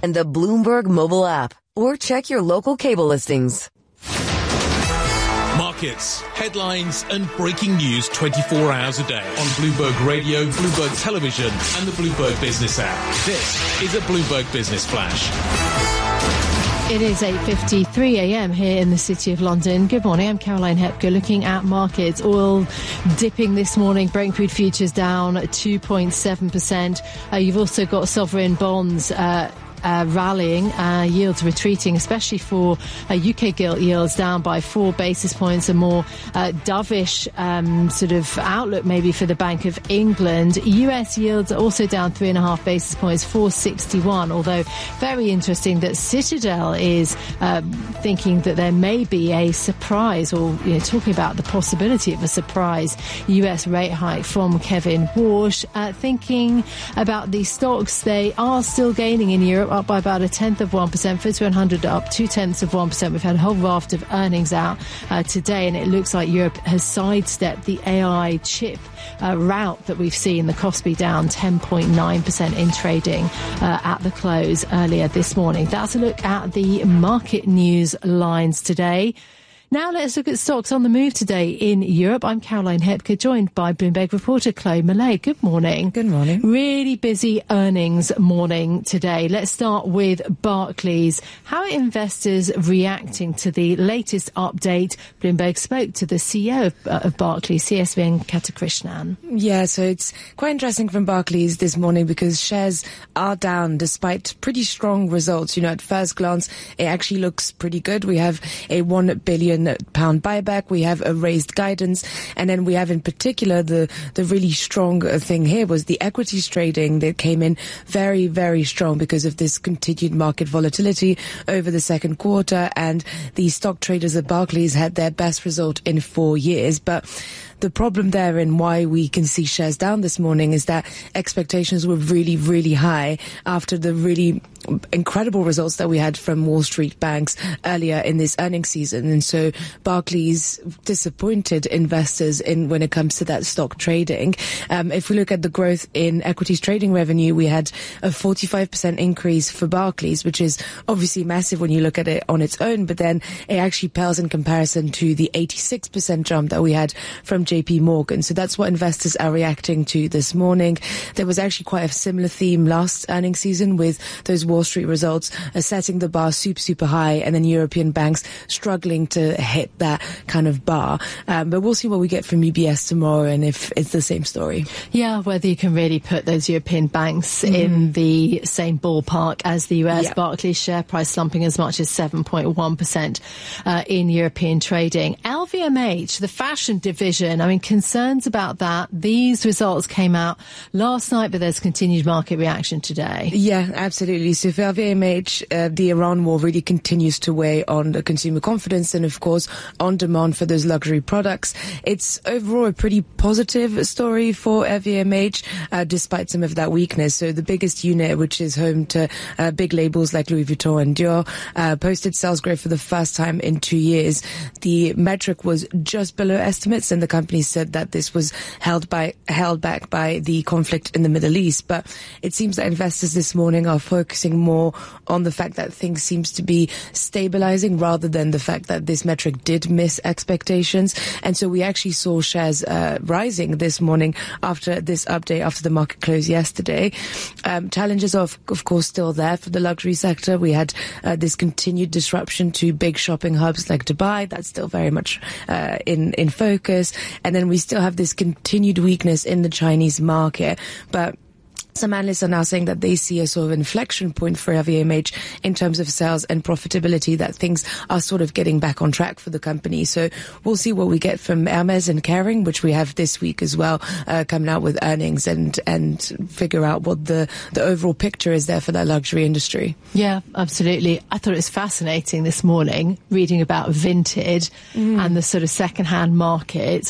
and the Bloomberg mobile app, or check your local cable listings. Markets, headlines and breaking news 24 hours a day on Bloomberg Radio, Bloomberg Television and the Bloomberg Business app. This is a Bloomberg Business Flash. It is 8:53 a.m. here in the City of London. Good morning, I'm Caroline Hepker. Looking at markets, oil dipping this morning, Brent crude futures down 2.7%. You've also got sovereign bonds rallying, yields retreating, especially for UK gilt yields down by 4 basis points, a more dovish sort of outlook maybe for the Bank of England. US yields are also down 3.5 basis points, 461, although very interesting that Citadel is thinking that there may be a surprise, or talking about the possibility of a surprise US rate hike from Kevin Warsh. Thinking about the stocks, they are still gaining in Europe, up by about 1/10 of 1%. FTSE 100 up 0.2 of 1%. We've had a whole raft of earnings out today, and it looks like Europe has sidestepped the AI chip route that we've seen. The Kospi down 10.9% in trading at the close earlier this morning. That's a look at the market news lines today. Now let's look at stocks on the move today in Europe. I'm Caroline Hepker, joined by Bloomberg reporter Chloe Millay. Good morning. Good morning. Really busy earnings morning today. Let's start with Barclays. How are investors reacting to the latest update? Bloomberg spoke to the CEO of Barclays, CS Venkatakrishnan. Yeah, so it's quite interesting from Barclays this morning because shares are down despite pretty strong results. At first glance, it actually looks pretty good. We have a £1 billion buyback, we have a raised guidance, and then we have in particular the really strong thing here was the equities trading that came in very, very strong because of this continued market volatility over the second quarter, and the stock traders at Barclays had their best result in 4 years. But the problem there and why we can see shares down this morning is that expectations were really, really high after the really incredible results that we had from Wall Street banks earlier in this earnings season. And so Barclays disappointed investors when it comes to that stock trading. If we look at the growth in equities trading revenue, we had a 45% increase for Barclays, which is obviously massive when you look at it on its own, but then it actually pales in comparison to the 86% jump that we had from JP Morgan. So that's what investors are reacting to this morning. There was actually quite a similar theme last earnings season with those Wall Street results setting the bar super high, and then European banks struggling to hit that kind of bar. But we'll see what we get from UBS tomorrow and if it's the same story. Yeah, whether you can really put those European banks in the same ballpark as the US. Yeah. Barclays share price slumping as much as 7.1% in European trading. LVMH, the fashion division, concerns about that. These results came out last night, but there's continued market reaction today. Yeah, absolutely. So for LVMH, the Iran war really continues to weigh on the consumer confidence and, of course, on demand for those luxury products. It's overall a pretty positive story for LVMH, despite some of that weakness. So the biggest unit, which is home to big labels like Louis Vuitton and Dior, posted sales growth for the first time in 2 years. The metric was just below estimates, and the company said that this was held back by the conflict in the Middle East. But it seems that investors this morning are focusing more on the fact that things seems to be stabilizing rather than the fact that this metric did miss expectations. And so we actually saw shares rising this morning after this update, after the market closed yesterday. Challenges are, of course, still there for the luxury sector. We had this continued disruption to big shopping hubs like Dubai. That's still very much in focus. And then we still have this continued weakness in the Chinese market. But some analysts are now saying that they see a sort of inflection point for LVMH in terms of sales and profitability, that things are sort of getting back on track for the company. So we'll see what we get from Hermès and Kering, which we have this week as well, coming out with earnings and figure out what the overall picture is there for that luxury industry. Yeah, absolutely. I thought it was fascinating this morning reading about Vinted and the sort of second-hand market.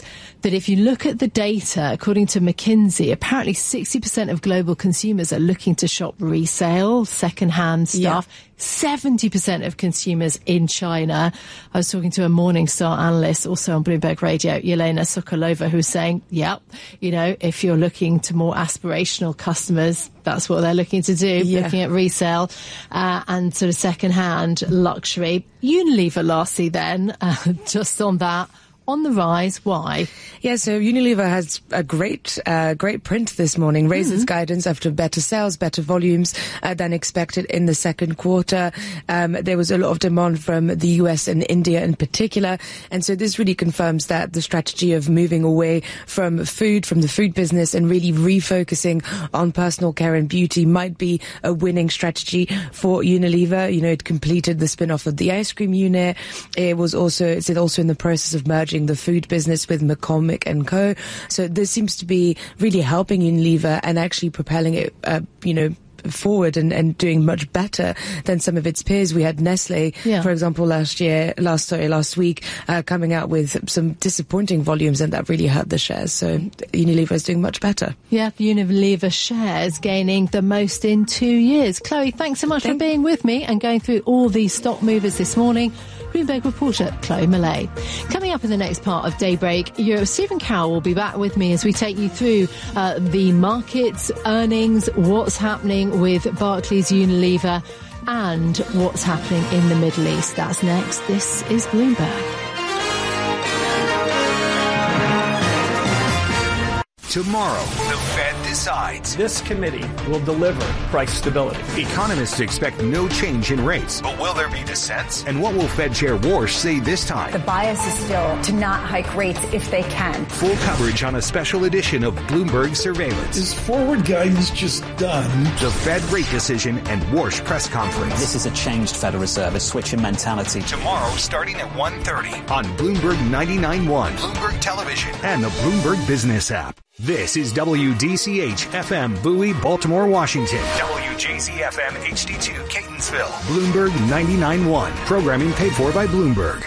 that if you look at the data, according to McKinsey, apparently 60% of global consumers are looking to shop resale, second-hand stuff. 70% of consumers in China. I was talking to a Morningstar analyst, also on Bloomberg Radio, Yelena Sokolova, who was saying, if you're looking to more aspirational customers, that's what they're looking to do, looking at resale and sort of second-hand luxury. Unilever, lastly, then, just on that. On the rise, why? Yeah, so Unilever has a great print this morning, raised its guidance after better sales, better volumes than expected in the second quarter. There was a lot of demand from the US and India in particular. And so this really confirms that the strategy of moving away from the food business and really refocusing on personal care and beauty might be a winning strategy for Unilever. It completed the spin-off of the ice cream unit. It's also in the process of merging the food business with McCormick & Co. So this seems to be really helping Unilever and actually propelling it, forward and doing much better than some of its peers. We had Nestle, for example, last week, coming out with some disappointing volumes, and that really hurt the shares. So Unilever is doing much better. Yeah, Unilever shares gaining the most in 2 years. Chloe, thanks so much for being with me and going through all these stock movers this morning. Bloomberg reporter Chloe Millay. Coming up in the next part of Daybreak Europe, Stephen Carroll will be back with me as we take you through the markets, earnings, what's happening with Barclays, Unilever, and what's happening in the Middle East. That's next. This is Bloomberg. Tomorrow, the Fed decides. This committee will deliver price stability. Economists expect no change in rates. But will there be dissents? And what will Fed Chair Warsh say this time? The bias is still to not hike rates if they can. Full coverage on a special edition of Bloomberg Surveillance. Is forward guidance just done? The Fed rate decision and Warsh press conference. This is a changed Federal Reserve, a switch in mentality. Tomorrow, starting at 1:30 on Bloomberg 99.1, Bloomberg Television, and the Bloomberg Business app. This is WDCH FM Bowie, Baltimore, Washington. WJZ FM HD2 Catonsville. Bloomberg 99.1. Programming paid for by Bloomberg.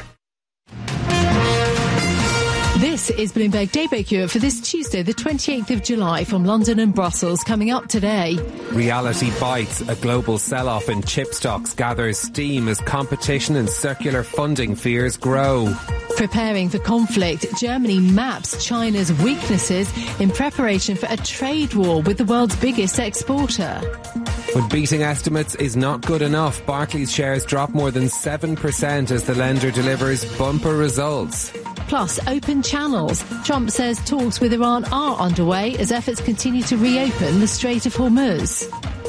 This is Bloomberg Daybreak Europe for this Tuesday, the 28th of July, from London and Brussels. Coming up today. Reality bites. A global sell-off in chip stocks gathers steam as competition and circular funding fears grow. Preparing for conflict, Germany maps China's weaknesses in preparation for a trade war with the world's biggest exporter. But beating estimates is not good enough. Barclays shares drop more than 7% as the lender delivers bumper results. Plus, open channels. Trump says talks with Iran are underway as efforts continue to reopen the Strait of Hormuz.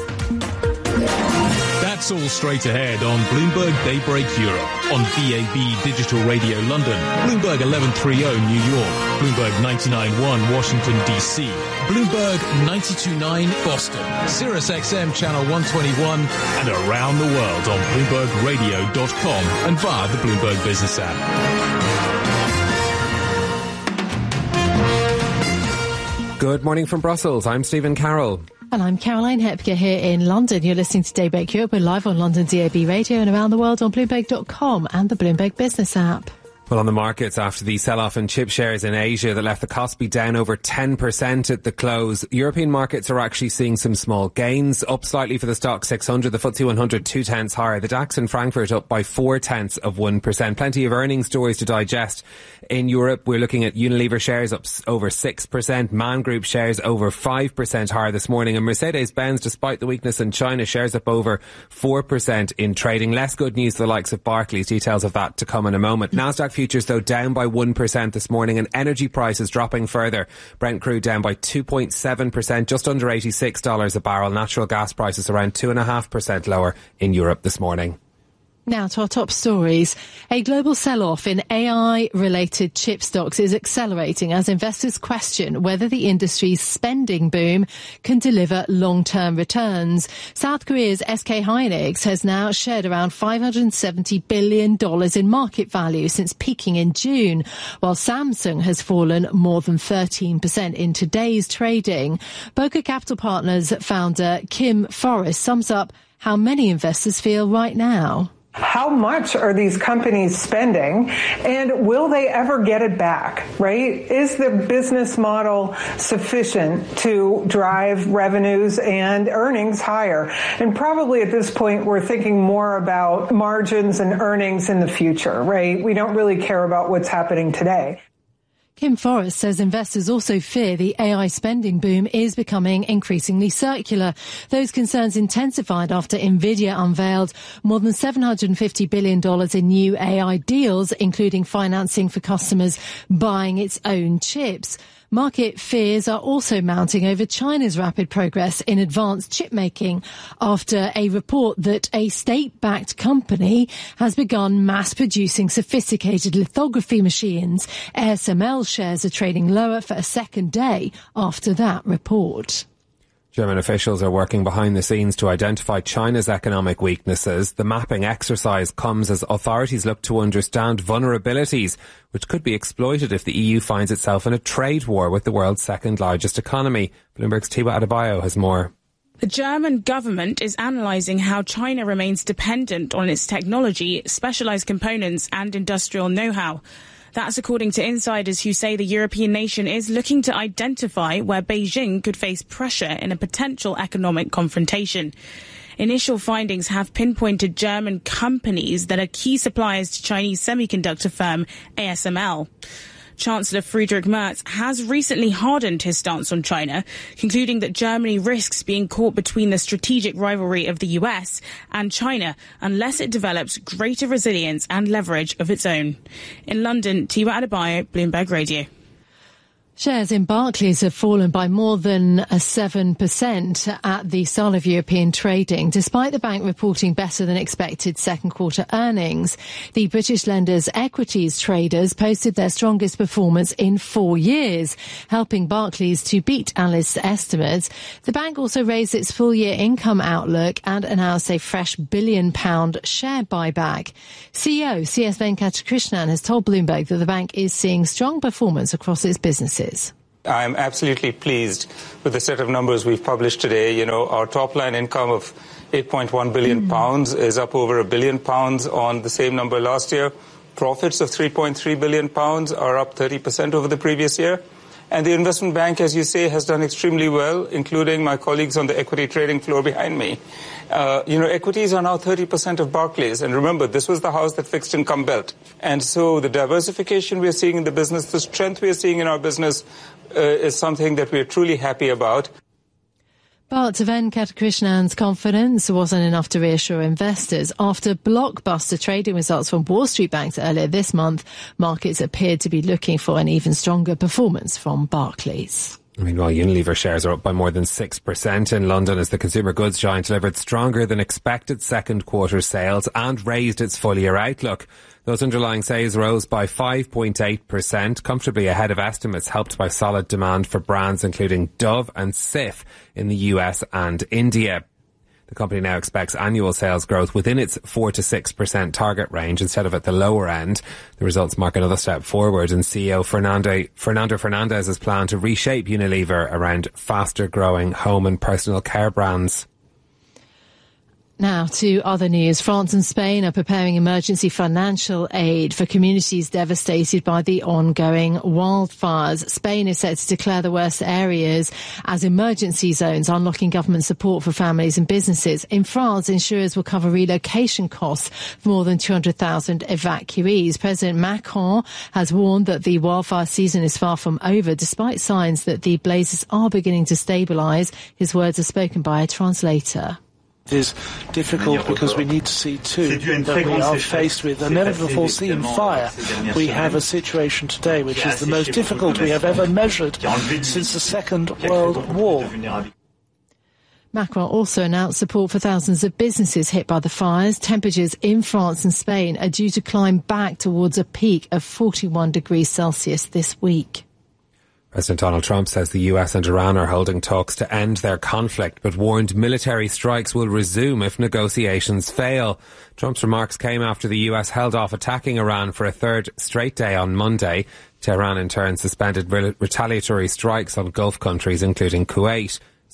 That's all straight ahead on Bloomberg Daybreak Europe, on VAB Digital Radio London, Bloomberg 1130 New York, Bloomberg 99.1 Washington DC, Bloomberg 92.9 Boston, Sirius XM Channel 121, and around the world on BloombergRadio.com and via the Bloomberg Business app. Good morning from Brussels. I'm Stephen Carroll. And I'm Caroline Hepker here in London. You're listening to Daybreak Europe. We're live on London DAB Radio and around the world on Bloomberg.com and the Bloomberg Business app. Well, on the markets after the sell-off in chip shares in Asia that left the Kospi down over 10% at the close, European markets are actually seeing some small gains, up slightly for the stock 600, the FTSE 100 0.2 higher, the DAX in Frankfurt up by 0.4%. Plenty of earnings stories to digest in Europe. We're looking at Unilever shares up over 6%, Man Group shares over 5% higher this morning, and Mercedes-Benz, despite the weakness in China, shares up over 4% in trading. Less good news for the likes of Barclays. Details of that to come in a moment. Nasdaq futures, though, down by 1% this morning, and energy prices dropping further. Brent crude down by 2.7%, just under $86 a barrel. Natural gas prices around 2.5% lower in Europe this morning. Now to our top stories. A global sell-off in AI-related chip stocks is accelerating as investors question whether the industry's spending boom can deliver long-term returns. South Korea's SK Hynix has now shed around $570 billion in market value since peaking in June, while Samsung has fallen more than 13% in today's trading. Boca Capital Partners founder Kim Forrest sums up how many investors feel right now. How much are these companies spending, and will they ever get it back, right? Is the business model sufficient to drive revenues and earnings higher? And probably at this point, we're thinking more about margins and earnings in the future, right? We don't really care about what's happening today. Kim Forrest says investors also fear the AI spending boom is becoming increasingly circular. Those concerns intensified after Nvidia unveiled more than $750 billion in new AI deals, including financing for customers buying its own chips. Market fears are also mounting over China's rapid progress in advanced chip making after a report that a state-backed company has begun mass-producing sophisticated lithography machines. ASML shares are trading lower for a second day after that report. German officials are working behind the scenes to identify China's economic weaknesses. The mapping exercise comes as authorities look to understand vulnerabilities which could be exploited if the EU finds itself in a trade war with the world's second largest economy. Bloomberg's Tiwa Adebayo has more. The German government is analysing how China remains dependent on its technology, specialised components and industrial know-how. That's according to insiders who say the European nation is looking to identify where Beijing could face pressure in a potential economic confrontation. Initial findings have pinpointed German companies that are key suppliers to Chinese semiconductor firm ASML. Chancellor Friedrich Merz has recently hardened his stance on China, concluding that Germany risks being caught between the strategic rivalry of the US and China unless it develops greater resilience and leverage of its own. In London, Tiwa Adebayo, Bloomberg Radio. Shares in Barclays have fallen by more than 7% at the start of European trading, despite the bank reporting better than expected second quarter earnings. The British lender's equities traders posted their strongest performance in 4 years, helping Barclays to beat analysts' estimates. The bank also raised its full-year income outlook and announced a fresh £1 billion share buyback. CEO CS Venkatakrishnan has told Bloomberg that the bank is seeing strong performance across its businesses. I'm absolutely pleased with the set of numbers we've published today. You know, our top line income of £8.1 billion is up over £1 billion on the same number last year. Profits of £3.3 billion are up 30% over the previous year. And the investment bank, as you say, has done extremely well, including my colleagues on the equity trading floor behind me. Equities are now 30% of Barclays. And remember, this was the house that fixed income built. And so the diversification we're seeing in the business, the strength we're seeing in our business is something that we're truly happy about. But Venkatakrishnan confidence wasn't enough to reassure investors. After blockbuster trading results from Wall Street banks earlier this month, markets appeared to be looking for an even stronger performance from Barclays. Meanwhile, Unilever shares are up by more than 6% in London as the consumer goods giant delivered stronger than expected second quarter sales and raised its full year outlook. Those underlying sales rose by 5.8%, comfortably ahead of estimates, helped by solid demand for brands including Dove and Cif in the US and India. The company now expects annual sales growth within its 4 to 6% target range instead of at the lower end. The results mark another step forward in CEO Fernando Fernandez's plan to reshape Unilever around faster growing home and personal care brands. Now to other news. France and Spain are preparing emergency financial aid for communities devastated by the ongoing wildfires. Spain is set to declare the worst areas as emergency zones, unlocking government support for families and businesses. In France, insurers will cover relocation costs for more than 200,000 evacuees. President Macron has warned that the wildfire season is far from over, despite signs that the blazes are beginning to stabilise. His words are spoken by a translator. It is difficult because we need to see too that we are faced with a never-before-seen fire. We have a situation today which is the most difficult we have ever measured since the Second World War. Macron also announced support for thousands of businesses hit by the fires. Temperatures in France and Spain are due to climb back towards a peak of 41 degrees Celsius this week. President Donald Trump says the US and Iran are holding talks to end their conflict, but warned military strikes will resume if negotiations fail. Trump's remarks came after the US held off attacking Iran for a third straight day on Monday. Tehran in turn suspended retaliatory strikes on Gulf countries, including Kuwait.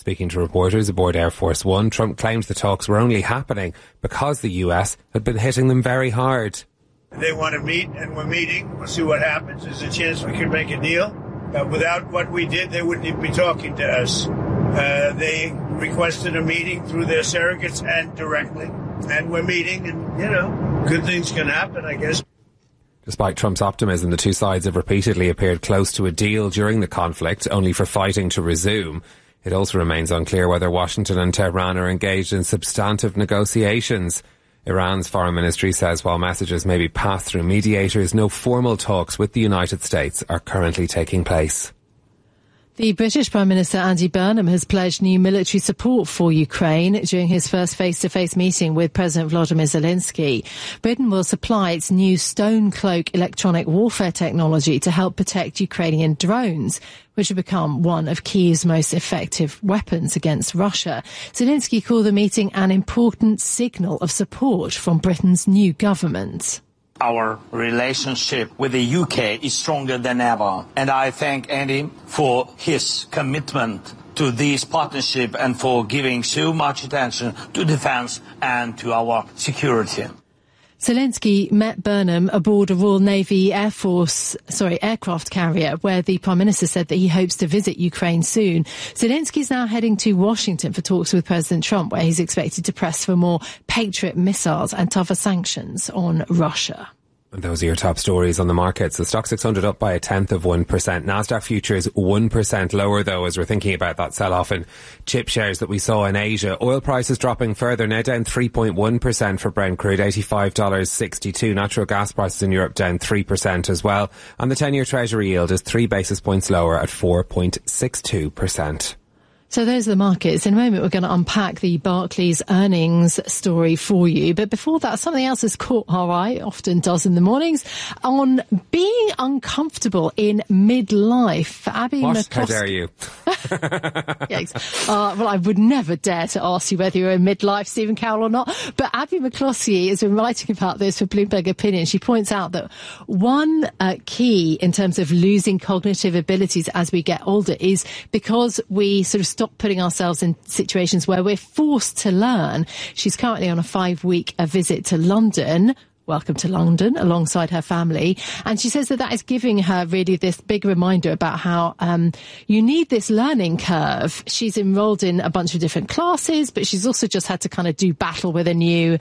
Speaking to reporters aboard Air Force One, Trump claimed the talks were only happening because the US had been hitting them very hard. They want to meet, and we're meeting. We'll see what happens. There's a chance we can make a deal. Without what we did, they wouldn't even be talking to us. They requested a meeting through their surrogates and directly. And we're meeting, and, good things can happen, I guess. Despite Trump's optimism, the two sides have repeatedly appeared close to a deal during the conflict, only for fighting to resume. It also remains unclear whether Washington and Tehran are engaged in substantive negotiations. Iran's foreign ministry says while messages may be passed through mediators, no formal talks with the United States are currently taking place. The British Prime Minister Andy Burnham has pledged new military support for Ukraine during his first face-to-face meeting with President Volodymyr Zelensky. Britain will supply its new Stone Cloak electronic warfare technology to help protect Ukrainian drones, which have become one of Kyiv's most effective weapons against Russia. Zelensky called the meeting an important signal of support from Britain's new government. Our relationship with the UK is stronger than ever, and I thank Andy for his commitment to this partnership and for giving so much attention to defence and to our security. Zelensky met Burnham aboard a Royal Navy aircraft carrier, where the Prime Minister said that he hopes to visit Ukraine soon. Zelensky's now heading to Washington for talks with President Trump, where he's expected to press for more Patriot missiles and tougher sanctions on Russia. And those are your top stories on the markets. The Stock 600 up by 0.1%. Nasdaq futures 1% lower, though, as we're thinking about that sell-off in chip shares that we saw in Asia. Oil prices dropping further, now down 3.1% for Brent crude, $85.62. Natural gas prices in Europe down 3% as well. And the 10-year Treasury yield is 3 basis points lower at 4.62%. So those are the markets. In a moment, we're going to unpack the Barclays earnings story for you. But before that, something else has caught our eye, often does in the mornings, on being uncomfortable in midlife. Abby McCloskey. How dare you? Well, I would never dare to ask you whether you're in midlife, Stephen Cowell, or not. But Abby McCloskey has been writing about this for Bloomberg Opinion. She points out that one key in terms of losing cognitive abilities as we get older is because we sort of stop putting ourselves in situations where we're forced to learn. She's currently on a 5-week visit to London. Welcome to London, alongside her family. And she says that is giving her really this big reminder about how you need this learning curve. She's enrolled in a bunch of different classes, but she's also just had to kind of do battle with a new